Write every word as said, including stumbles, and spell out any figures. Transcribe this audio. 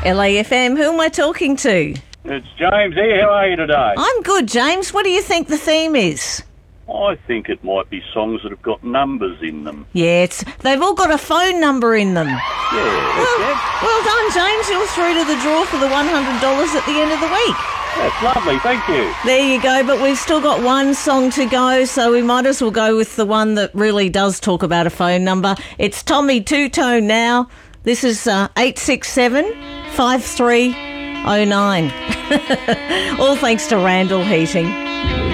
L A F M, who am I talking to? It's James here. How are you today? I'm good, James. What do you think the theme is? I think it might be songs that have got numbers in them. Yeah, it's, they've all got a phone number in them. Yeah, Well, yeah. well done, James. You're through to the draw for the one hundred dollars at the end of the week. That's lovely. Thank you. There you go, but we've still got one song to go, so we might as well go with the one that really does talk about a phone number. It's Tommy Two Tone now. This is uh, eight six seven, five three oh nine. All thanks to Randall Heating.